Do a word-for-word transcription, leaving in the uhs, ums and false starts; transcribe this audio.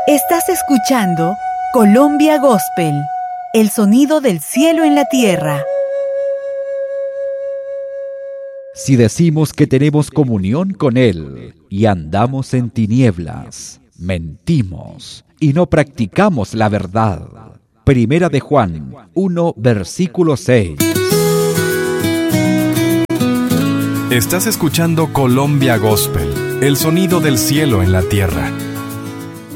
Estás escuchando Colombia Gospel, el sonido del cielo en la tierra. Si decimos que tenemos comunión con Él y andamos en tinieblas, mentimos y no practicamos la verdad. Primera de Juan uno, versículo seis. Estás escuchando Colombia Gospel, el sonido del cielo en la tierra.